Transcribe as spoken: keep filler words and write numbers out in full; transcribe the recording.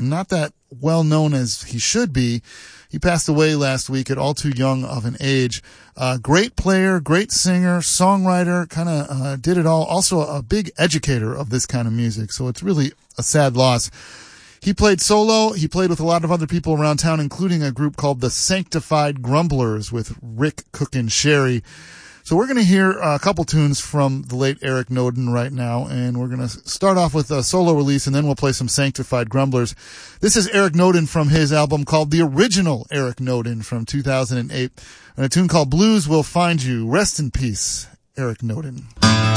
and not that well known as he should be. He passed away last week at all too young of an age. Uh, great player, great singer, songwriter, kind of uh, did it all. Also a big educator of this kind of music, so it's really a sad loss. He played solo. He played with a lot of other people around town, including a group called the Sanctified Grumblers with Rick, Cook, and Sherry. So we're going to hear a couple tunes from the late Eric Nowden right now, and we're going to start off with a solo release, and then we'll play some Sanctified Grumblers. This is Eric Nowden from his album called The Original Eric Nowden from two thousand eight, and a tune called Blues Will Find You. Rest in peace, Eric Nowden.